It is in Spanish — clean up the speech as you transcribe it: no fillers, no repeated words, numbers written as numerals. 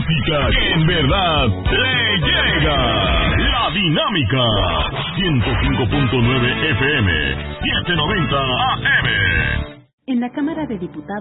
música que en verdad le llega. La Dinámica. 105.9 FM, 790 AM. En la Cámara de Diputados